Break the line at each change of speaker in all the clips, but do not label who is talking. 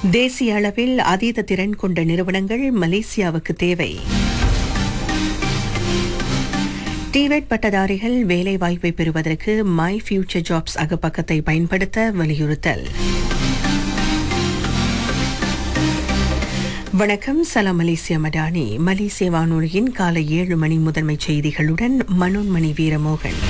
தேசிய அளவில் அதீத திறன் கொண்ட நிறுவனங்கள் மலேசியாவுக்கு தேவை. டிவெட் பட்டதாரிகள் வேலை வாய்ப்பை பெறுவதற்கு மை ஃபியூச்சர் ஜாப்ஸ் அகப்பக்கத்தை பயன்படுத்த வலியுறுத்தல். வணக்கம், சலாம் மலேசியா மடானி. மலேசிய வானொலியின் காலை 7 மணி முதன்மை செய்திகளுடன் மனோன்மணி வீரமோகன்.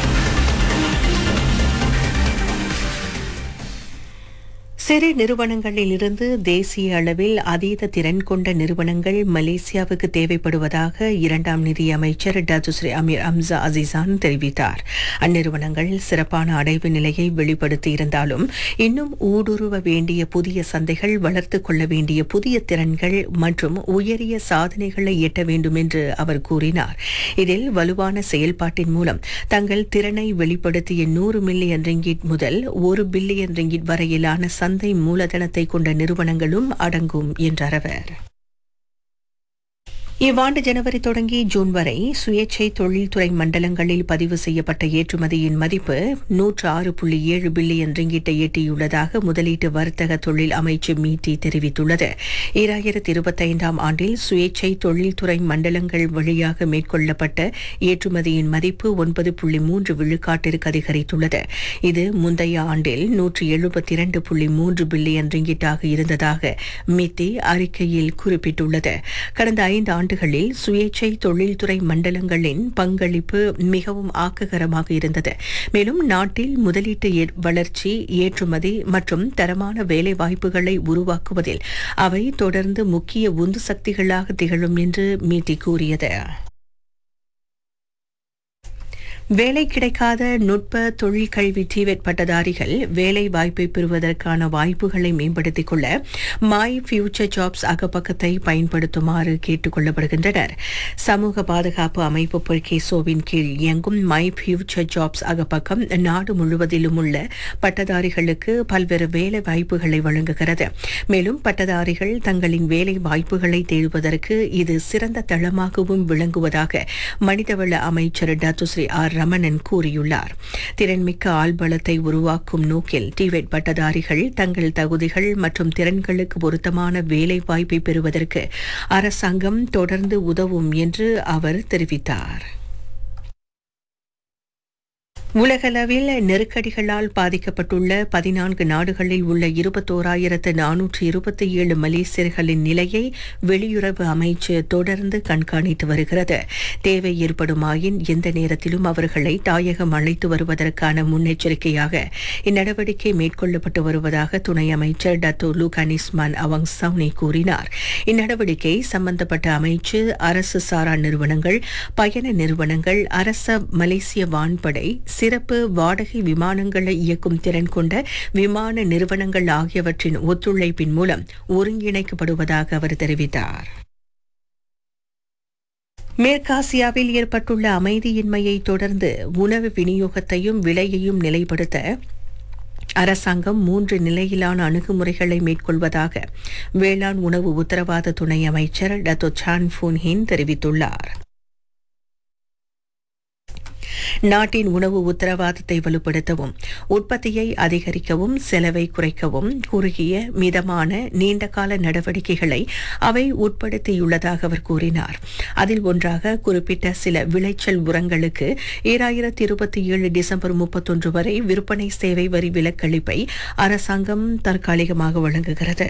சிறு நிறுவனங்களிலிருந்து தேசிய அளவில் அதீத திறன் கொண்ட நிறுவனங்கள் மலேசியாவுக்கு தேவைப்படுவதாக இரண்டாம் நிதி அமைச்சர் டத்துஸ்ரீ அமீர் அம்சா அசிசான் தெரிவித்தார். அந்நிறுவனங்கள் சிறப்பான அடைவு நிலையை வெளிப்படுத்தியிருந்தாலும் இன்னும் ஊடுருவ வேண்டிய புதிய சந்தைகள், வளர்த்துக் கொள்ள வேண்டிய புதிய திறன்கள் மற்றும் உயரிய சாதனைகளை எட்ட வேண்டும் என்று அவர் கூறினார். இதில் வலுவான செயல்பாட்டின் மூலம் தங்கள் திறனை வெளிப்படுத்திய 100 மில்லியன் ரிங்கிட் முதல் 1 பில்லியன் ரிங்கிட் வரையிலான சந்தை மூலதனத்தை கொண்ட நிறுவனங்களும் அடங்கும் என்றார் அவர். இவ்வாண்டு ஜனவரி தொடங்கி ஜூன் வரை சுயேட்சை தொழில்துறை மண்டலங்களில் பதிவு செய்யப்பட்ட ஏற்றுமதியின் மதிப்பு 106.7 பில்லியன் ரிங்கிட்டை எட்டியுள்ளதாக முதலீட்டு வர்த்தக தொழில் அமைச்சு மீட்டி தெரிவித்துள்ளது. 2025ஆம் ஆண்டில் சுயேட்சை தொழில்துறை மண்டலங்கள் வழியாக மேற்கொள்ளப்பட்ட ஏற்றுமதியின் மதிப்பு 9.3 விழுக்காட்டிற்கு அதிகரித்துள்ளது. இது முந்தைய ஆண்டில் 172.3 பில்லியன் ரிங்கிட்டாக இருந்ததாக மீட்டி அறிக்கையில் குறிப்பிட்டுள்ளது. கடந்த 5 ஆண்டுகளில் சுயேட்சை தொழில்துறை மண்டலங்களின் பங்களிப்பு மிகவும் ஆக்ககரமாக இருந்தது. மேலும் நாட்டில் முதலீட்டு வளர்ச்சி, ஏற்றுமதி மற்றும் தரமான வேலை வாய்ப்புகளை உருவாக்குவதில் அவை தொடர்ந்து முக்கிய உந்து சக்திகளாக திகழும் என்று மீட்டி கூறியது. வேலை கிடைக்காத நுட்ப தொழிற்கல்வி டிவெட் பட்டதாரிகள் வேலை வாய்ப்பை பெறுவதற்கான வாய்ப்புகளை மேம்படுத்திக் கொள்ள மை ஃபியூச்சர் ஜாப்ஸ் அகப்பக்கத்தை பயன்படுத்துமாறு கேட்டுக் கொள்ளப்படுகின்றனர். சமூக பாதுகாப்பு அமைப்பு பொற்கேசோவின் கீழ் இயங்கும் மை ஃபியூச்சர் ஜாப்ஸ் அகப்பக்கம் நாடு முழுவதிலும் உள்ள பட்டதாரிகளுக்கு பல்வேறு வேலை வாய்ப்புகளை வழங்குகிறது. மேலும் பட்டதாரிகள் தங்களின் வேலை வாய்ப்புகளை தேடுவதற்கு இது சிறந்த தளமாகவும் விளங்குவதாக மனிதவள அமைச்சர் டத்துஸ்ரீ ஆர் ரமணன் கூறியுள்ளார். திறன்மிக்க ஆள்பலத்தை உருவாக்கும் நோக்கில் டிவெட் பட்டதாரிகள் தங்கள் தகுதிகள் மற்றும் திறன்களுக்கு பொருத்தமான வேலை வாய்ப்பை பெறுவதற்கு அரசாங்கம் தொடர்ந்து உதவும் என்று அவர் தெரிவித்தார். உலகளவில் நெருக்கடிகளால் பாதிக்கப்பட்டுள்ள 14 நாடுகளில் உள்ள 21,427 மலேசியர்களின் நிலையை வெளியுறவு அமைச்சு தொடர்ந்து கண்காணித்து வருகிறது. தேவை ஏற்படுமாயின் எந்த நேரத்திலும் அவர்களை தாயகம் அழைத்து வருவதற்கான முன்னெச்சரிக்கையாக இந்நடவடிக்கை மேற்கொள்ளப்பட்டு வருவதாக துணை அமைச்சர் டத்தோ லூகானிஸ்மான் அவங் சவுனி கூறினார். இந்நடவடிக்கை சம்பந்தப்பட்ட அமைச்சு, அரசு சாரா நிறுவனங்கள், பயண நிறுவனங்கள், அரச மலேசிய வான்படை, சிறப்பு வாடகை விமானங்களை இயக்கும் திறன் கொண்ட விமான நிறுவனங்கள் ஆகியவற்றின் ஒத்துழைப்பின் மூலம் ஒருங்கிணைக்கப்படுவதாக அவர் தெரிவித்தார். மேற்காசியாவில் ஏற்பட்டுள்ள அமைதியின்மையை தொடர்ந்து உணவு விநியோகத்தையும் விலையையும் நிலைப்படுத்த அரசாங்கம் 3 நிலையிலான அணுகுமுறைகளை மேற்கொள்வதாக வேளாண் உணவு உத்தரவாத துணை அமைச்சர் டத்தோ சான் ஃபூன்ஹின் தெரிவித்துள்ளார். நாட்டின் உணவு உத்தரவாதத்தை வலுப்படுத்தவும், உற்பத்தியை அதிகரிக்கவும், செலவை குறைக்கவும் குறுகிய, மிதமான, நீண்டகால நடவடிக்கைகளை அவை உட்படுத்தியுள்ளதாக அவர் கூறினார். அதில் ஒன்றாக குறிப்பிட்ட சில விளைச்சல் உரங்களுக்கு 2027 டிசம்பர் 31 வரை விற்பனை சேவை வரி விலக்களிப்பை அரசாங்கம் தற்காலிகமாக வழங்குகிறது.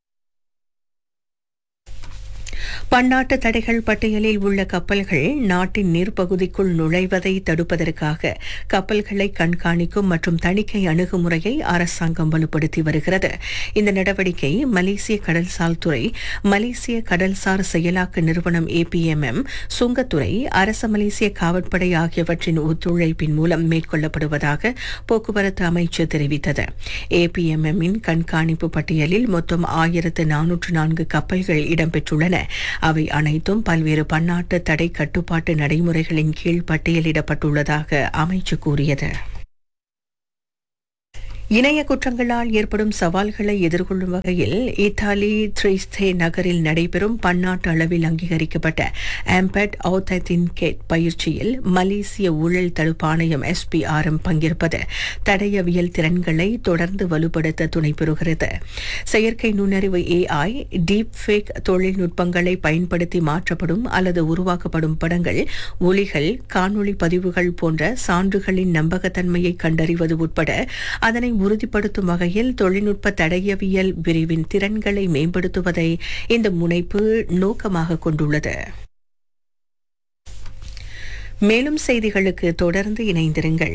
பன்னாட்டு தடைகள் பட்டியலில் உள்ள கப்பல்கள் நாட்டின் நீர்ப்பகுதிக்குள் நுழைவதை தடுப்பதற்காக கப்பல்களை கண்காணிக்கும் மற்றும் தணிக்கை அணுகுமுறையை அரசாங்கம் வலுப்படுத்தி வருகிறது. இந்த நடவடிக்கை மலேசிய கடல்சார் துறை, மலேசிய கடல்சார் செயலாக்க நிறுவனம் APMM, சுங்கத்துறை, அரச மலேசிய காவற்படை ஆகியவற்றின் ஒத்துழைப்பின் மூலம் மேற்கொள்ளப்படுவதாக போக்குவரத்து அமைச்சு தெரிவித்தது. APMM-இன் கண்காணிப்பு பட்டியலில் மொத்தம் 1404 கப்பல்கள் இடம்பெற்றுள்ளன. அவை அனைத்தும் பல்வேறு பன்னாட்டு தடை கட்டுப்பாட்டு நடைமுறைகளின் கீழ் பட்டியலிடப்பட்டுள்ளதாக அமைச்சு கூறியது. இணைய குற்றங்களால் ஏற்படும் சவால்களை எதிர்கொள்ளும் வகையில் இத்தாலி த்ரிஸ்தே நகரில் நடைபெறும் பன்னாட்டு அளவில் அங்கீகரிக்கப்பட்ட ஆம்பட் ஆத்தென்டிகேட் பயிற்சியில் மலேசிய ஊழல் தடுப்பு ஆணையம் SPRM பங்கேற்பது தடயவியல் திறன்களை தொடர்ந்து வலுப்படுத்த துணை பெறுகிறது. செயற்கை நுண்ணறிவு AI, டீப் ஃபேக் தொழில்நுட்பங்களை பயன்படுத்தி மாற்றப்படும் அல்லது உருவாக்கப்படும் படங்கள், ஒலிகள், காணொளி பதிவுகள் போன்ற சான்றுகளின் நம்பகத்தன்மையை கண்டறிவது உட்பட அதனை உறுதிப்படுத்தும் வகையில் தொழில்நுட்ப தடயவியல் பிரிவின் திறன்களை மேம்படுத்துவதை இந்த முனைப்பு நோக்கமாக கொண்டுள்ளது. மேலும் செய்திகளுக்கு தொடர்ந்து இணைந்திருங்கள்.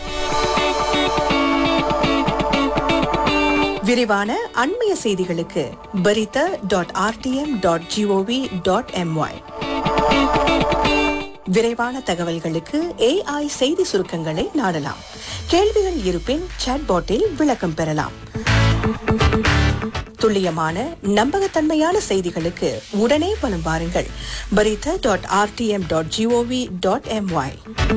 விரிவான அண்மைய செய்திகளுக்கு berita.rtm.gov.my. விரைவான தகவல்களுக்கு AI செய்தி சுருக்கங்களை நாடலாம். கேள்விகள் இருப்பின் சாட்பாட்டில் விளக்கம் பெறலாம். துல்லியமான நம்பகத்தன்மையான செய்திகளுக்கு உடனே வலம் வாருங்கள். berita.rtm.gov.my.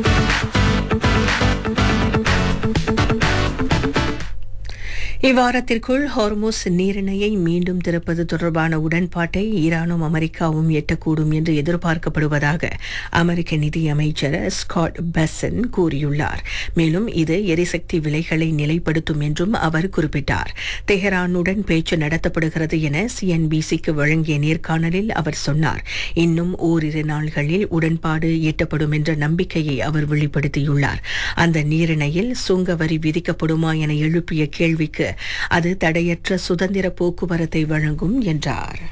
இவ்வாரத்திற்குள் ஹார்முஸ் நீரிணையை மீண்டும் திறப்பது தொடர்பான உடன்பாட்டை ஈரானும் அமெரிக்காவும் எட்டக்கூடும் என்று எதிர்பார்க்கப்படுவதாக அமெரிக்க நிதியமைச்சர் ஸ்காட் பெசன் கூறியுள்ளார். மேலும் இது எரிசக்தி விலைகளை நிலைப்படுத்தும் என்றும் அவர் குறிப்பிட்டார். தெஹரானுடன் பேச்சு நடத்தப்படுகிறது என CNBCக்கு வழங்கிய நேர்காணலில் அவர் சொன்னார். இன்னும் ஓரிரு நாள்களில் உடன்பாடு எட்டப்படும் என்ற நம்பிக்கையை அவர் வெளிப்படுத்தியுள்ளார். அந்த நீரிணையில் சுங்க வரி விதிக்கப்படுமா என எழுப்பிய கேள்விக்கு அது தடையற்ற சுதந்திர போக்குவரத்தை வழங்கும் என்றார்.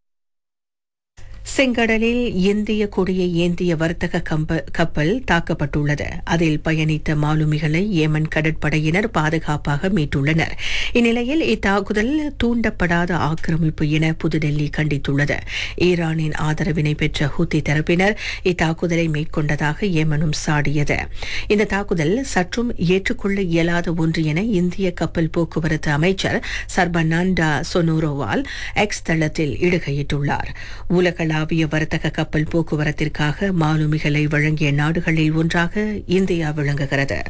செங்கடலில் இந்திய கொடியை ஏந்திய வர்த்தக கப்பல் தாக்கப்பட்டுள்ளது. அதில் பயணித்த மாலுமிகளை ஏமன் கடற்படையினர் பாதுகாப்பாக மீட்டுள்ளனர். இந்நிலையில் இத்தாக்குதல் தூண்டப்படாத ஆக்கிரமிப்பு என புதுடெல்லி கண்டித்துள்ளது. ஈரானின் ஆதரவினை பெற்ற ஹூத்தி தரப்பினர் இத்தாக்குதலை மேற்கொண்டதாக ஏமனும் சாடியது. இந்த தாக்குதல் சற்றும் ஏற்றுக்கொள்ள இயலாத ஒன்று என இந்திய கப்பல் போக்குவரத்து அமைச்சர் சர்பானந்தா சோனோரோவால் எக்ஸ் தளத்தில் இடுகையிட்டுள்ளார். உலகளாவிய வர்த்தக கப்பல் போக்குவரத்திற்காக மாலுமிகளை வழங்கிய நாடுகளில் ஒன்றாக இந்தியா விளங்குகிறது.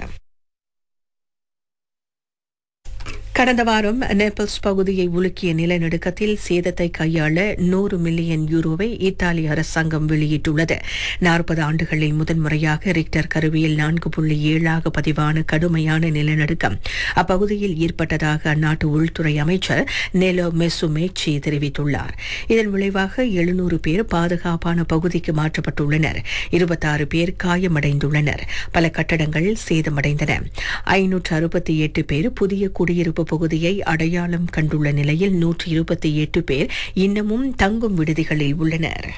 கடந்த வாரம் நேபிள்ஸ் பகுதியை உலுக்கிய நிலநடுக்கத்தில் சேதத்தை கையாள 100 மில்லியன் யூரோவை இத்தாலி அரசாங்கம் வெளியிட்டுள்ளது. 40 ஆண்டுகளில் முதன்முறையாக ரிக்டர் கருவியில் 4.7 பதிவான கடுமையான நிலநடுக்கம் அப்பகுதியில் ஏற்பட்டதாக அந்நாட்டு உள்துறை அமைச்சர் நெலோ மெசுமேச்சி தெரிவித்துள்ளார். இதன் விளைவாக 700 பேர் பாதுகாப்பான பகுதிக்கு மாற்றப்பட்டுள்ளனர். 26 பேர் காயமடைந்துள்ளனர். பல கட்டடங்கள் சேதமடைந்தன. 568 பேர் புதிய குடியிருப்பு பகுதியை அடையாளம் கண்டுள்ள நிலையில் 128 பேர் இன்னமும் தங்கும் விடுதிகளில் உள்ளனர்.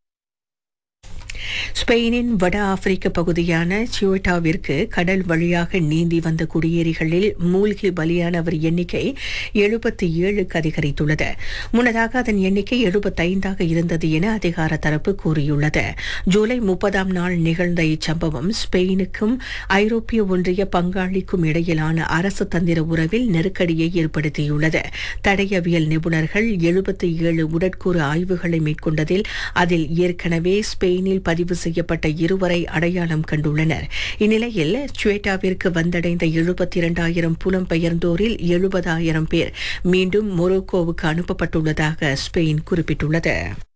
ஸ்பெயினின் வட ஆப்பிரிக்க பகுதியான சியூட்டாவிற்கு கடல் வழியாக நீந்தி வந்த குடியேறிகளில் மூழ்கி பலியானவர் எண்ணிக்கை 77க்கு அதிகரித்துள்ளது. முன்னதாக அதன் எண்ணிக்கை 75ஆக இருந்தது என அதிகார தரப்பு கூறியுள்ளது. ஜூலை 30ஆம் நாள் நிகழ்ந்த இச்சம்பவம் ஸ்பெயினுக்கும் ஐரோப்பிய ஒன்றிய பங்காளிக்கும் இடையிலான அரசு தந்திர உறவில் நெருக்கடியை ஏற்படுத்தியுள்ளது. தடயவியல் நிபுணர்கள் 77 உடற்கூறு ஆய்வுகளை மேற்கொண்டதில் அதில் ஏற்கனவே ஸ்பெயினில் பதிவு செய்யப்பட்ட 2 அடையாளம் கண்டுள்ளனர். இந்நிலையில் சுவேட்டாவிற்கு வந்தடைந்த 72,000 புலம்பெயர்ந்தோரில் 70,000 பேர் மீண்டும் மொரோக்கோவுக்கு அனுப்பப்பட்டுள்ளதாக ஸ்பெயின் குறிப்பிட்டுள்ளது.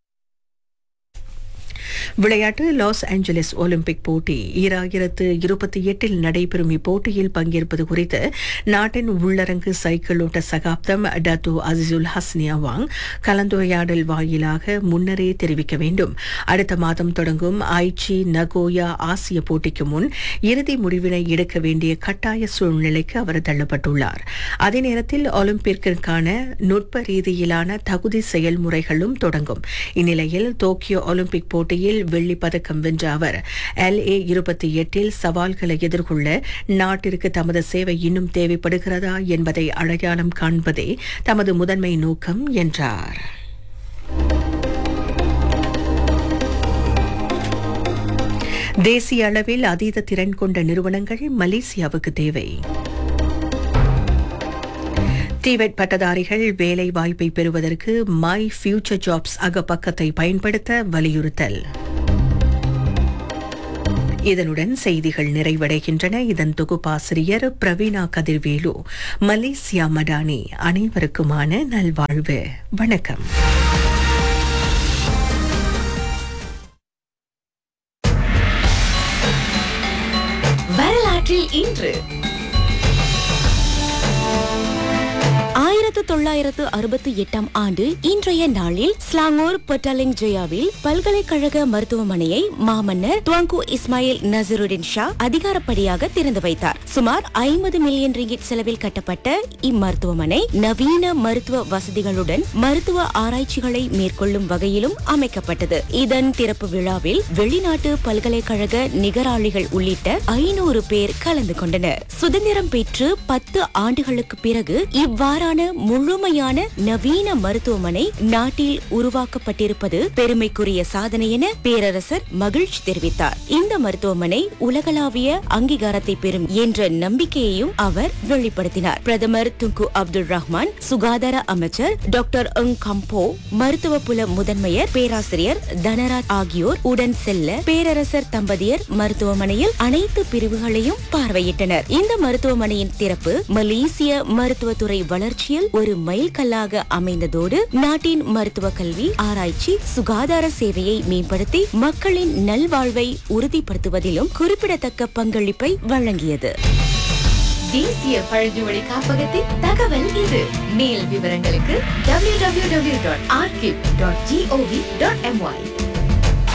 விளையாட்டு லாஸ் ஏஞ்சலஸ் ஒலிம்பிக் போட்டி 2028 நடைபெறும் இப்போட்டியில் பங்கேற்பது குறித்து நாட்டின் உள்ளரங்கு சைக்கிள் ஓட்ட சகாப்தம் டத்தோ அசிசுல் ஹஸ்னி அவாங் கலந்துரையாடல் வாயிலாக முன்னரே தெரிவிக்க வேண்டும். அடுத்த மாதம் தொடங்கும் ஐச்சி நகோயா ஆசிய போட்டிக்கு முன் இறுதி முடிவினை எடுக்க வேண்டிய கட்டாய சூழ்நிலைக்கு அவர் தள்ளப்பட்டுள்ளார். அதே நேரத்தில் ஒலிம்பிக்கிற்கான நுட்ப ரீதியிலான தகுதி செயல்முறைகளும் தொடங்கும். இந்நிலையில் டோக்கியோ ஒலிம்பிக் போட்டியில் வெள்ளிப் பதக்கம் வென்ற அவர் LA 28 சவால்களை எதிர்கொள்ள நாட்டிற்கு தமது சேவை இன்னும் தேவைப்படுகிறதா என்பதை அடையாளம் காண்பதே தமது முதன்மை நோக்கம் என்றார். தேசிய அளவில் அதீத திறன் கொண்ட நிறுவனங்கள் மலேசியாவுக்கு தேவை. டிவெட் பட்டதாரிகள் வேலை வாய்ப்பை பெறுவதற்கு மை ஃபியூச்சர் ஜாப்ஸ் அகப்பக்கத்தை பயன்படுத்த வலியுறுத்தல். இதனுடன் செய்திகள் நிறைவடைகின்றன. இதன் தொகுப்பாசிரியர் பிரவீணா கதிர்வேலு. மலேசியா மடானி. அனைவருக்குமான நல்வாழ்வு. வணக்கம்.
வரலாற்றில் இன்று 1968 ஆண்டு இன்றைய நாளில் ஸ்லாங்கூர் பட்டாலிங் ஜெயாவில் பல்கலைக்கழக மருத்துவமனையை மாமன்னர் துவாங்கு இஸ்மாயில் நசருடின் ஷா அதிகாரப்படியாக திறந்து வைத்தார். சுமார் 50 மில்லியன் ரிங்கிட் செலவில் கட்டப்பட்ட இம்மருத்துவமனை நவீன மருத்துவ வசதிகளுடன் மருத்துவ ஆராய்ச்சிகளை மேற்கொள்ளும் வகையிலும் அமைக்கப்பட்டது. இதன் திறப்பு விழாவில் வெளிநாட்டு பல்கலைக்கழக நிகராளிகள் உள்ளிட்ட 500 பேர் கலந்து கொண்டனர். சுதந்திரம் பெற்று 10 ஆண்டுகளுக்கு பிறகு இவ்வாறான முழுமையான நவீன மருத்துவமனை நாட்டில் உருவாக்கப்பட்டிருப்பது பெருமைக்குரிய சாதனை என பேரரசர் மகிழ்ச்சி தெரிவித்தார். இந்த மருத்துவமனை உலகளாவிய அங்கீகாரத்தை பெறும் என்ற நம்பிக்கையையும் அவர் வெளிப்படுத்தினார். பிரதமர் துங்கு அப்துல் ரஹ்மான், சுகாதார அமைச்சர் டாக்டர் எங் கம்போ, மருத்துவ புல முதன்மையர் பேராசிரியர் தனராஜ் ஆகியோர் உடன் செல்ல பேரரசர் தம்பதியர் மருத்துவமனையில் அனைத்து பிரிவுகளையும் பார்வையிட்டனர். இந்த மருத்துவமனையின் திறப்பு மலேசிய மருத்துவத்துறை வளர்ச்சியில் ஒரு மைல்கல்லாக அமைந்ததோடு நாட்டின் மருத்துவ கல்வி, ஆராய்ச்சி, சுகாதார சேவையை மேம்படுத்தி மக்களின் நல்வாழ்வை உறுதிப்படுத்துவதிலும் குறிப்பிடத்தக்க பங்களிப்பை வழங்கியது.
தேசிய பழங்குடி காப்பகத்தின் தகவல் இது. மேல் விவரங்களுக்கு www.archive.gov.my